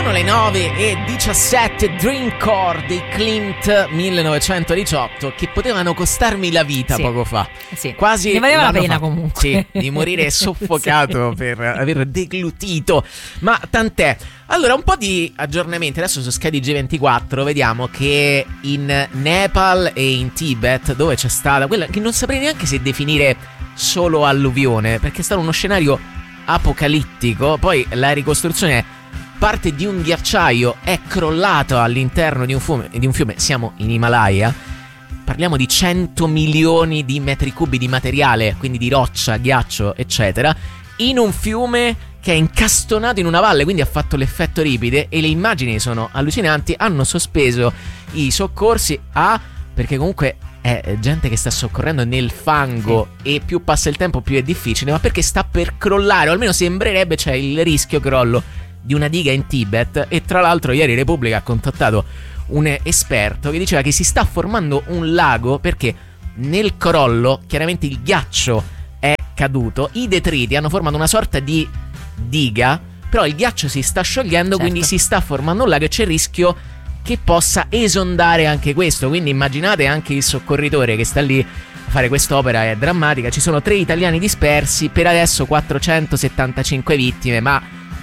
Sono le 9:17, Dreamcore dei Clint 1918, che potevano costarmi la vita poco fa. Sì. Quasi ne valeva la pena fatto. comunque. Sì, di morire soffocato Sì. per aver deglutito. Ma tant'è. Allora, un po' di aggiornamenti. Adesso su Sky G24 vediamo che in Nepal e in Tibet, dove c'è stata quella che non saprei neanche se definire solo alluvione, perché è stato uno scenario apocalittico. Poi la ricostruzione è: parte di un ghiacciaio è crollato all'interno di un fiume. Siamo in Himalaya. Parliamo di 100 milioni di metri cubi di materiale, quindi di roccia, ghiaccio, eccetera, in un fiume che è incastonato in una valle, quindi ha fatto l'effetto ripide. E le immagini sono allucinanti. Hanno sospeso i soccorsi perché comunque è gente che sta soccorrendo nel fango, e più passa il tempo più è difficile, ma perché sta per crollare, o almeno sembrerebbe c'è il rischio crollo di una diga in Tibet. E tra l'altro ieri Repubblica ha contattato un esperto che diceva che si sta formando un lago perché nel crollo chiaramente il ghiaccio è caduto, i detriti hanno formato una sorta di diga, però il ghiaccio si sta sciogliendo, quindi si sta formando un lago e c'è il rischio che possa esondare anche questo. Quindi immaginate anche il soccorritore che sta lì a fare quest'opera, è drammatica. Ci sono 3 italiani dispersi, per adesso 475 vittime, ma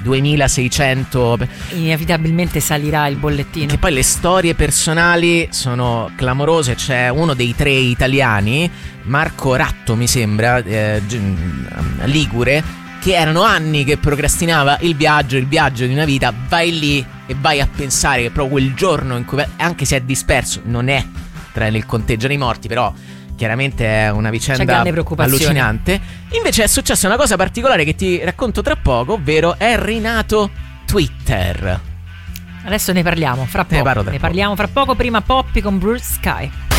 2600. Inevitabilmente salirà il bollettino. Che poi le storie personali sono clamorose. C'è uno dei 3 italiani, Marco Ratto mi sembra, ligure, che erano anni che procrastinava il viaggio di una vita. Vai lì e vai a pensare che proprio quel giorno in cui, anche se è disperso, non è tra il conteggio dei morti, però chiaramente è una vicenda allucinante. Invece è successa una cosa particolare che ti racconto tra poco, ovvero è rinato Twitter. Adesso ne parliamo fra poco. Ne parliamo fra poco. Prima Poppy con Blue Sky.